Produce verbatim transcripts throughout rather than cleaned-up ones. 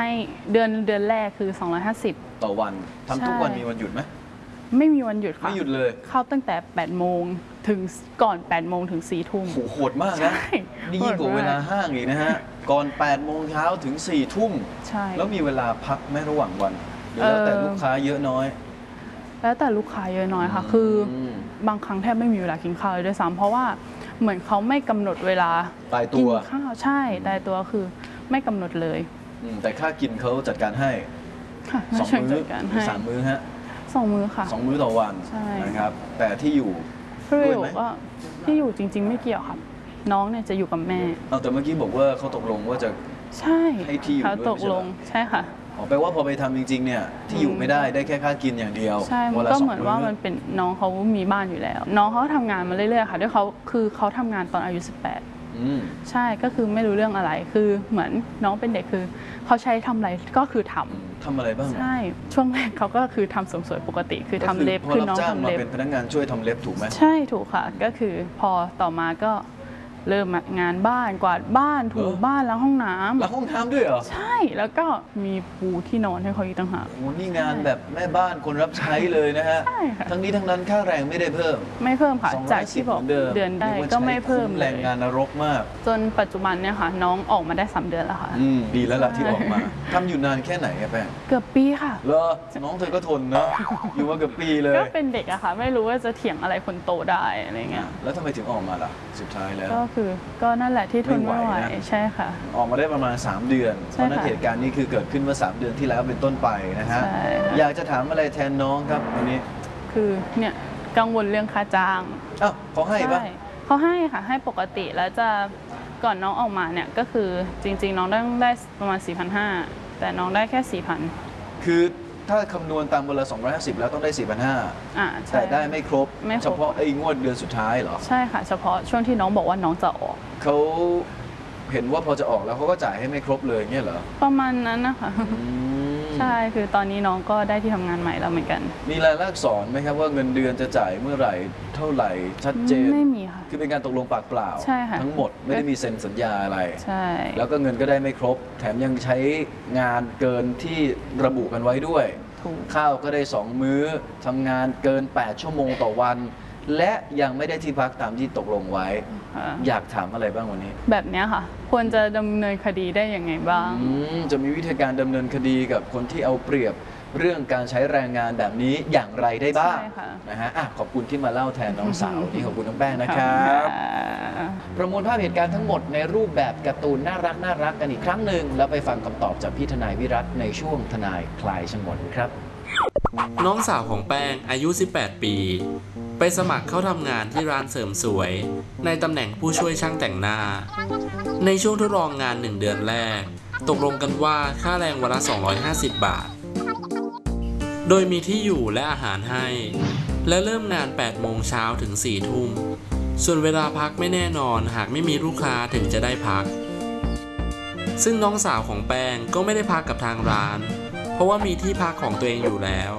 ให้เดือนเดือนแรกคือสองร้อยห้าสิบต่อวันทำทุกวันมีวันหยุดไหมไม่มีวันหยุดค่ะไม่หยุดเลยเข้าตั้งแต่แปดโมงถึงก่อนแปดโมงถึงสี่ทุ่มโหโหดมากนะนี่ยิ่งกว่าเวลาห้างอีกนะฮะก่อนแปดโมงเช้าถึงสี่ทุ่มใช่แล้วมีเวลาพักไหมระหว่างวันหรือแล้วแต่ลูกค้าเยอะน้อยแล้วแต่ลูกค้าเยอะน้อยค่ะคือบางครั้งแทบไม่มีเวลากินข้าวเลยด้วยซ้ำเพราะว่าเหมือนเขาไม่กำหนดเวลาตายตัวกินข้าวใช่ตายตัวคือไม่กำหนดเลยแต่ค่ากินเขาจัดการให้สองมื้อสามมื้อฮะสองมื้อค่ะสองมื้อต่อวันนะครับแต่ที่อยู่ด้วยไหมก็ที่อยู่จริงๆไม่เกี่ยวครับน้องเนี่ยจะอยู่กับแม่เอาแต่เมื่อกี้บอกว่าเขาตกลงว่าจะใช่ให้ที่อยู่ด้วยตกลงใช่ค่ะอ๋อแปลว่าพอไปทำจริงๆเนี่ยที่อยู่ไม่ได้ได้แค่ค่ากินอย่างเดียวใช่ก็เหมือนว่ามันเป็นน้องเขามีบ้านอยู่แล้วน้องเขาทำงานมาเรื่อยๆค่ะด้วยเขาคือเขาทำงานตอนอายุสิบแปดใช่ก็คือไม่รู้เรื่องอะไรคือเหมือนน้องเป็นเด็กคือเขาใช้ทำอะไรก็คือทำทำอะไรบ้างใช่ช่วงแรกเขาก็คือทำเสริมสวยปกติคือทำเล็บคือน้องทำเล็บเป็นพนักงานช่วยทำเล็บถูกไหมใช่ถูกค่ะก็คือพอต่อมาก็เริ่มงานบ้านกวาดบ้านถูบ้านล้างห้องน้ำล้างห้องน้ำด้วยเหรอใช่แล้วก็มีปูที่นอนให้เขาอีกต่างหากโอ้นี่งานแบบแม่บ้านคนรับใช้เลยนะฮะใช่ค่ะทั้งนี้ทั้งนั้นค่าแรงไม่ได้เพิ่มไม่เพิ่มค่ะจากที่บอกเดือนได้ก็ไม่เพิ่มแรงงานนรกมากจนปัจจุบันเนี่ยค่ะน้องออกมาได้สามเดือนแล้วค่ะอืมดีแล้วล่ะที่ออกมาทำอยู่นานแค่ไหนแป้งเกือบปีค่ะเหรอน้องเธอก็ทนเนาะอยู่มาเกือบปีเลยก็เป็นเด็กอะค่ะไม่รู้ว่าจะเถียงอะไรคนโตได้อะไรเงี้ยแล้วทำไมถึงออกมาล่ะสุดท้ายแล้วก็คือก็นั่นแหละที่ทนไม่ไหวใช่ค่ะออกมาได้ประมาณสามเดือนเพราะนั้นเหตุการณ์นี้คือเกิดขึ้นเมื่อสามเดือนที่แล้วเป็นต้นไปนะฮะอยากจะถามอะไรแทนน้องครับวันนี้คือเนี่ยกังวลเรื่องค่าจ้างอ้าวเขาให้ปะเขาให้ค่ะให้ปกติแล้วจะก่อนน้องออกมาเนี่ยก็คือจริงๆน้องต้องได้ประมาณ สี่พันห้าร้อย แต่น้องได้แค่ สี่พันคือถ้าคำนวณตามเวลาสองร้อยห้าสิบแล้วต้องได้ สี่พันห้าร้อยอ่าแต่ได้ไม่ครบเฉพาะไอ้งวดเดือนสุดท้ายเหรอใช่ค่ะเฉพาะช่วงที่น้องบอกว่าน้องจะออกเขาเห็นว่าพอจะออกแล้วเขาก็จ่ายให้ไม่ครบเลยเงี้ยเหรอประมาณนั้นนะคะใช่คือตอนนี้น้องก็ได้ที่ทำงานใหม่แล้วเหมือนกันมีรายลักษณ์สอนไหมครับว่าเงินเดือนจะจ่ายเมื่อไหร่เท่าไหร่ชัดเจนไม่มีค่ะคือเป็นการตกลงปากเปล่าใช่ค่ะทั้งหมดไม่ได้มีเซ็นสัญญาอะไรใช่แล้วก็เงินก็ได้ไม่ครบแถมยังใช้งานเกินที่ระบุกันไว้ด้วยข้าวก็ได้สองมื้อทำงานเกินแปดชั่วโมงต่อวันและยังไม่ได้ที่พักตามที่ตกลงไว้อยากถามอะไรบ้างวันนี้แบบนี้ค่ะควรจะดำเนินคดีได้ยังไงบ้างจะมีวิธีการดำเนินคดีกับคนที่เอาเปรียบเรื่องการใช้แรงงานแบบนี้อย่างไรได้บ้างนะฮะขอบคุณที่มาเล่าแทนน้องสาวนี่ขอบคุณน้องแป้งนะครับประมวลภาพเหตุการณ์ทั้งหมดในรูปแบบการ์ตูนน่ารักน่ารักกันอีกครั้งหนึ่งแล้วไปฟังคำตอบจากพี่ทนายวิรัตในช่วงทนายคลายฉงนครับน้องสาวของแป้งอายุสิบแปดปีไปสมัครเข้าทำงานที่ร้านเสริมสวยในตำแหน่งผู้ช่วยช่างแต่งหน้าในช่วงทดลองงานหนึ่งเดือนแรกตกลงกันว่าค่าแรงวันละสองร้อยห้าสิบบาทโดยมีที่อยู่และอาหารให้และเริ่มงานแปดโมงเช้าถึงสี่ทุ่มส่วนเวลาพักไม่แน่นอนหากไม่มีลูกค้าถึงจะได้พักซึ่งน้องสาวของแป้งก็ไม่ได้พักกับทางร้านเพราะว่ามีที่พักของตัวเองอยู่แล้ว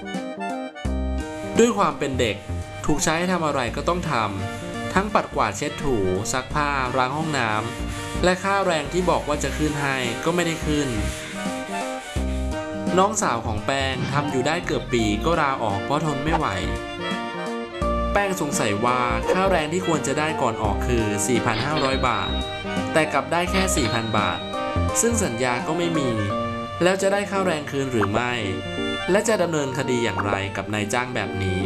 ด้วยความเป็นเด็กถูกใช้ให้ทำอะไรก็ต้องทำทั้งปัดกวาดเช็ดถูซักผ้าล้างห้องน้ำและค่าแรงที่บอกว่าจะขึ้นให้ก็ไม่ได้ขึ้นน้องสาวของแป้งทำอยู่ได้เกือบปีก็ลาออกเพราะทนไม่ไหวแป้งสงสัยว่าค่าแรงที่ควรจะได้ก่อนออกคือ สี่พันห้าร้อย บาทแต่กลับได้แค่ สี่พัน บาทซึ่งสัญญาก็ไม่มีแล้วจะได้ค่าแรงคืนหรือไม่และจะดำเนินคดีอย่างไรกับนายจ้างแบบนี้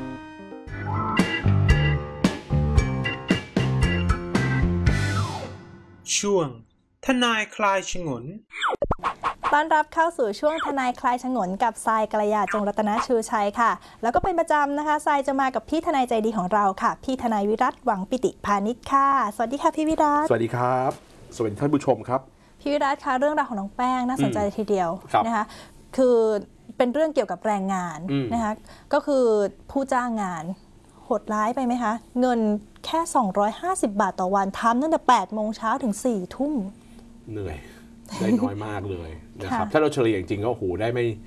ช่วงทนายคลายฉงนต้อนรับเข้าสู่ช่วงทนายคลายฉงนกับทรายกัลยาจงรัตนชูชัยค่ะแล้วก็เป็นประจำนะคะทรายจะมากับพี่ทนายใจดีของเราค่ะพี่ทนายวิรัตหวังปิติพานิชค่ะสวัสดีค่ะพี่วิรัตสวัสดีครับสวัสดีท่านผู้ชมครับพี่วิรัตคะเรื่องราวของน้องแป้งน่าสนใจทีเดียวนะคะคือเป็นเรื่องเกี่ยวกับแรงงานนะคะก็คือผู้จ้างงานโหดร้ายไปไหมคะเงินแค่สองร้อยห้าสิบบาทต่อวันทำตั้งแต่แปดโมงเช้าถึงสี่ทุ่มเหนื่อยได้น้อยมากเลยนะครับถ้าเราเฉลี่ยจริงๆก็โหได้ไม่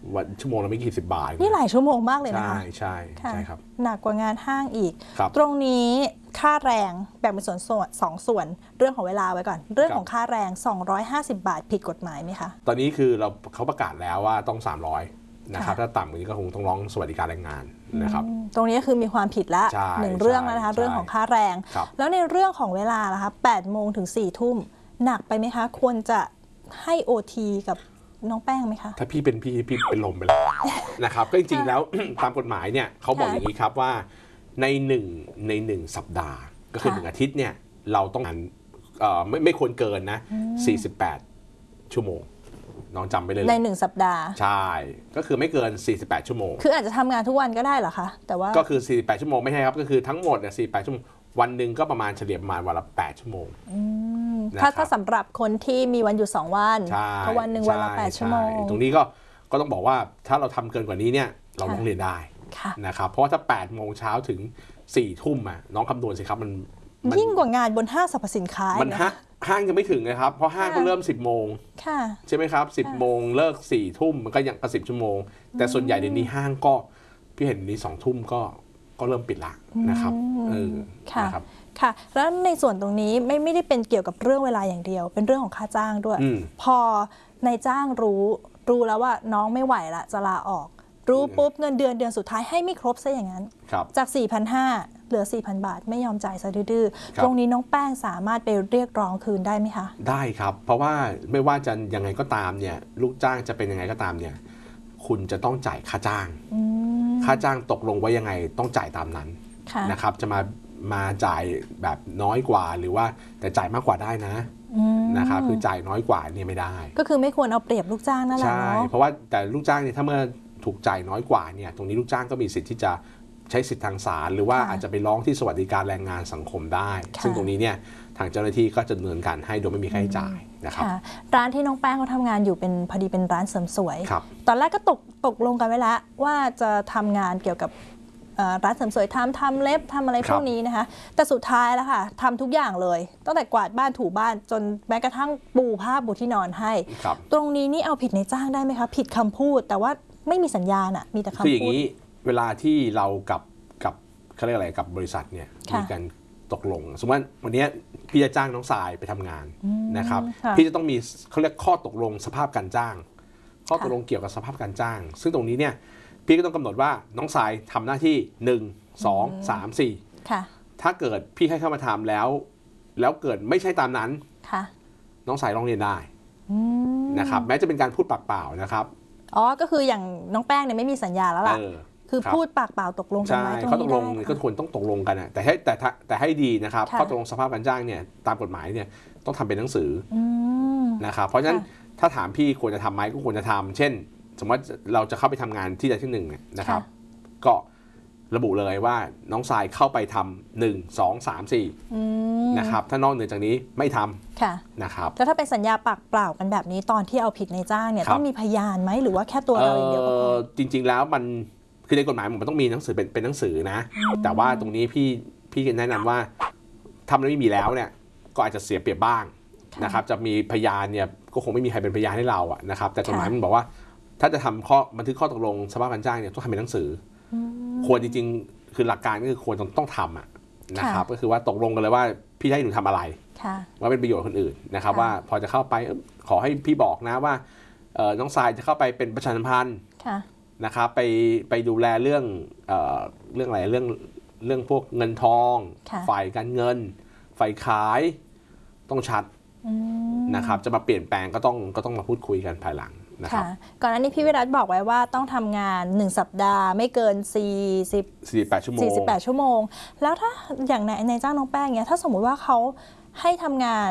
วันชั่วโมงละไม่กี่สิบบาทนี่หลายชั่วโมงมากเลยนะคะใช่ใช่ใช่ครับหนักกว่างานห้างอีกครับตรงนี้ค่าแรงแบ่งเป็นส่วนส่วนสองส่วนเรื่องของเวลาไว้ก่อน เรื่องของค่าแรงสองร้อยห้าสิบบาทผิดกฎหมายไหมคะตอนนี้คือเราเขาประกาศแล้วว่าต้องสามร้อยนะครับถ้าต่ำกว่านี้ก็คงต้องร้องสวัสดิการแรงงานนะครับตรงนี้คือมีความผิดละหนึ่งเรื่องแล้วนะคะเรื่องของค่าแรงแล้วในเรื่องของเวลาล่ะคะแปดโมงถึงสี่ทุ่มหนักไปไหมคะควรจะให้ โอ ที กับน้องแป้งไหมคะถ้าพี่เป็นพี่พี่เป็นลมไปแล้วนะครับก็จริงๆแล้ว ตามกฎหมายเนี่ยเขาบอกอย่างนี้ครับว่าในหนึ่งในหนึ่งสัปดาห์ก็คือหนึ่งอาทิตย์เนี่ยเราต้องงานไม่ไม่ควรเกินนะสี่สิบแปดชั่วโมงน้องจำไปเลยในหนึ่งสัปดาห์ใช่ก็คือไม่เกินสี่สิบแปดชั่วโมงคืออาจจะทำงานทุกวันก็ได้เหรอคะแต่ว่าก็คือสี่สิบแปดชั่วโมงไม่ใช่ครับก็คือทั้งหมดเนี่ยสี่สิบแปดชั่วโมงวันหนึ่งก็ประมาณเฉลี่ยประมาณวันละแปดชั่วโมงถ้าถ้าสำหรับคนที่มีวันหยุดสองวันก็วันหนึ่งวันละแปดชั่วโมงตรงนี้ก็ก็ต้องบอกว่าถ้าเราทำเกินกว่านี้เนี่ยเราต้องเรียนได้นะครับเพราะว่าถ้าแปดโมงเช้าถึงสี่ทุ่มอ่ะน้องคำนวณสิครับมันยิ่งกว่างานบนห้างสรรพสินค้ามันห้างยังไม่ถึงนะครับเพราะห้างก็เริ่มสิบโมงใช่ไหมครับสิบโมงเลิกสี่ทุ่มมันก็ยังกระสิบชั่วโมงแต่ส่วนใหญ่เดี๋ยวนี้ห้างก็พี่เห็นนี้สองทุ่มก็ก็เริ่มปิดละนะครับเออค่ะค่ะแล้วในส่วนตรงนี้ไม่ไม่ได้เป็นเกี่ยวกับเรื่องเวลาอย่างเดียวเป็นเรื่องของค่าจ้างด้วยพอนายจ้างรู้รู้แล้วว่าน้องไม่ไหวละจะลาออกรู้ปุ๊บเงินเดือนเดือนสุดท้ายให้ไม่ครบซะอย่างนั้นจาก สี่พันห้าร้อย เหลือ สี่พัน บาทไม่ยอมจ่ายซะดื้อตรงนี้น้องแป้งสามารถไปเรียกร้องคืนได้ไหมคะได้ครับเพราะว่าไม่ว่าจะยังไงก็ตามเนี่ยลูกจ้างจะเป็นยังไงก็ตามเนี่ยคุณจะต้องจ่ายค่าจ้างค่าจ้างตกลงไว้ยังไงต้องจ่ายตามนั้นนะครับจะมามาจ่ายแบบน้อยกว่าหรือว่าแต่จ่ายมากกว่าได้นะนะครับคือจ่ายน้อยกว่านี่ไม่ได้ก็คือไม่ควรเอาเปรียบลูกจ้างนั่นแหละใช่เพราะว่าแต่ลูกจ้างเนี่ยถ้าเมื่อถูกจ่ายน้อยกว่าเนี่ยตรงนี้ลูกจ้างก็มีสิทธิ์ที่จะใช้สิทธิทางศาลหรือว่าอาจจะไปร้องที่สวัสดิการแรงงานสังคมได้ซึ่งตรงนี้เนี่ยทางเจ้าหน้าที่ก็จะดำเนินการให้โดยไม่มีค่าใช้จ่ายนะครับร้านที่น้องแป้งเขาทำงานอยู่เป็นพอดีเป็นร้านเสริมสวยตอนแรกก็ตกตกลงกันไว้แล้วว่าจะทำงานเกี่ยวกับร้านเสริมสวยทำทำเล็บทำอะไรพวกนี้นะคะแต่สุดท้ายแล้วค่ะทำทุกอย่างเลยตั้งแต่กวาดบ้านถูบ้านจนแม้กระทั่งปูผ้าปูที่นอนให้ตรงนี้นี่เอาผิดในจ้างได้ไหมคะผิดคำพูดแต่ว่าไม่มีสัญญาณอะมีแต่คำพูดคืออย่างนี้เวลาที่เรากับกับเขาเรียกอะไรกับบริษัทเนี่ยมีการตกลงสมมติว่าวันนี้พี่จะจ้างน้องทรายไปทำงานนะครับพี่จะต้องมีเขาเรียกข้อตกลงสภาพการจ้างข้อตกลงเกี่ยวกับสภาพการจ้างซึ่งตรงนี้เนี่ยพี่ก็ต้องกำหนดว่าน้องทรายทำหน้าที่หนึ่ง สอง สาม สี่ถ้าเกิดพี่ให้เข้ามาทำแล้วแล้วเกิดไม่ใช่ตามนั้นน้องทรายร้องเรียนได้นะครับแม้จะเป็นการพูดปากเปล่านะครับอ๋อก็คืออย่างน้องแป้งเนี่ยไม่มีสัญญาแล้วล่ะคือพูดปากเปล่าตกลงกันไว้ตรงนี้ได้เขาตกลงก็ควรต้องตกลงกันนะแต่ให้แต่แต่ให้ดีนะครับข้อตกลงสภาพการจ้างเนี่ยตามกฎหมายเนี่ยต้องทำเป็นหนังสือนะครับเพราะฉะนั้นถ้าถามพี่ควรจะทำไหมก็ควรจะทำเช่นสมมติเราจะเข้าไปทำงานที่ใดที่หนึ่งเนี่ยนะครับก็ระบุเลยว่าน้องทรายเข้าไปทำหนึ่ง สอง สาม สี่นะครับถ้านอกเหนือจากนี้ไม่ทำนะครับแล้วถ้าเป็นสัญญาปากเปล่ากันแบบนี้ตอนที่เอาผิดในจ้างเนี่ยต้องมีพยานไหมหรือว่าแค่ตัวเราอย่างเดียวก็พอจริงๆแล้วมันคือในกฎหมายมันต้องมีหนังสือเป็นเป็นหนังสือนะแต่ว่าตรงนี้พี่พี่แนะนำว่าทำแล้วไม่มีแล้วเนี่ยก็อาจจะเสียเปรียบบ้างนะครับจะมีพยานเนี่ยก็คงไม่มีใครเป็นพยานให้เราอะนะครับแต่กฎหมายมันบอกว่าถ้าจะทำข้อบันทึกข้อตกลงสภาพการจ้างเนี่ยต้องทำเป็นหนังสือควรจริงๆคือหลักการก็คือควรต้องต้องทำอะนะครับก็คือว่าตกลงกันเลยว่าพี่ให้หนูทำอะไรว่าเป็นประโยชน์คนอื่นนะครับว่าพอจะเข้าไปขอให้พี่บอกนะว่าน้องทรายจะเข้าไปเป็นประชาสัมพันธ์นะครับไปไปดูแลเรื่องเอ่อเรื่องอะไรเรื่องเรื่องพวกเงินทองฝ่ายการเงินฝ่ายขายต้องชัดนะครับจะมาเปลี่ยนแปลงก็ต้องก็ต้องมาพูดคุยกันภายหลังนะครับก่อนหน้านี้พี่วิรัตบอกไว้ว่าต้องทำงานหนึ่งสัปดาห์ไม่เกินสี่สิบสี่สิบแปดชั่วโมงสี่สิบแปดชั่วโมงแล้วถ้าอย่างในในจ้างน้องแป้งเนี้ยถ้าสมมุติว่าเขาให้ทำงาน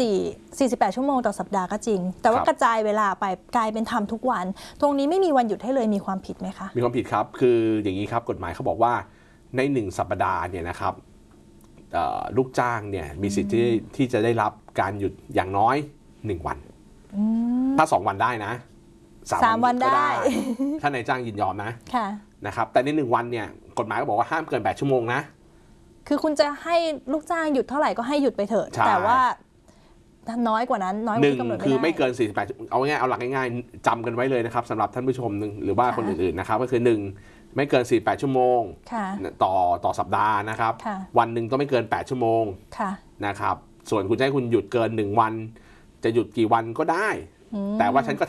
4 สี่สิบแปดชั่วโมงต่อสัปดาห์ก็จริงแต่ว่ากระจายเวลาไปกลายเป็นทำทุกวันตรงนี้ไม่มีวันหยุดให้เลยมีความผิดไหมคะมีความผิดครับคืออย่างนี้ครับกฎหมายเขาบอกว่าในหนึ่งสัปดาห์เนี่ยนะครับลูกจ้างเนี่ยมีสิทธิ์ที่ที่จะได้รับการหยุดอย่างน้อยหนึ่งวันถ้าสองวันได้นะสามวันได้ถ้านายจ้างยินยอมนะนะครับแต่ในหนึ่งวันเนี่ยกฎหมายก็บอกว่าห้ามเกินแปดชั่วโมงนะคือคุณจะให้ลูกจ้างหยุดเท่าไหร่ก็ให้หยุดไปเถอะแต่ว่าน้อยกว่านั้นน้อยกหว่านึ่งที่กำหนดคือไม่ด้เกินสี่สิบแปดเอาง่ายๆเอาหลักง่ายๆจำกันไว้เลยนะครับสำหรับท่านผู้ชมหนึ่งหรือว่าคนอื่นๆนะครับก็คือหนึ่งไม่เกินสี่สิบแปดชั่วโมงค่ะต่อต่อสัปดาห์นะครับค่ะวันหนึ่งต้องไม่เกินแปดชั่วโมงค่ะนะครับส่วนคุณจะให้คุณหยุดเกินหนึ่งวัน จะหยุดกี่วันก็ได้ แต่ว่าฉันก็